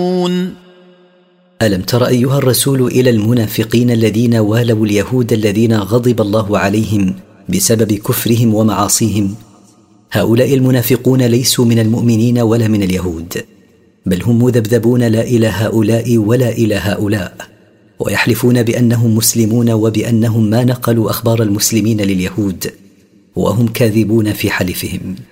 ألم تر أيها الرسول إلى المنافقين الذين والوا اليهود الذين غضب الله عليهم بسبب كفرهم ومعاصيهم؟ هؤلاء المنافقون ليسوا من المؤمنين ولا من اليهود، بل هم مذبذبون لا إلى هؤلاء ولا إلى هؤلاء، ويحلفون بأنهم مسلمون وبأنهم ما نقلوا أخبار المسلمين لليهود، وهم كاذبون في حلفهم.